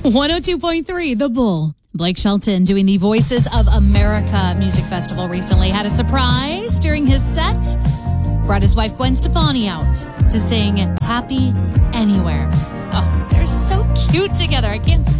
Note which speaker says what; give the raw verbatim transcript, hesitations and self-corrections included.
Speaker 1: one oh two point three, The Bull. Blake Shelton, doing the Voices of America Music Festival recently, had a surprise during his set. Brought his wife Gwen Stefani out to sing Happy Anywhere. Oh, they're so cute together. I can't